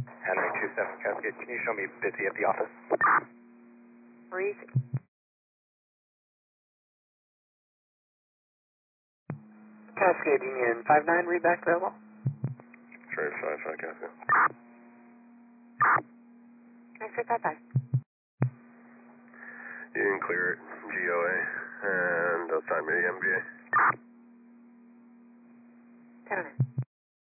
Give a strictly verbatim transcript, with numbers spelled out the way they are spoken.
Henry two seven Cascade, can you show me busy at the office? Breathe. Cascade Union five nine, read back available. Trade five five Cascade. X-ray five five. You can clear it, G O A, and assign me the M B A. ten oh nine.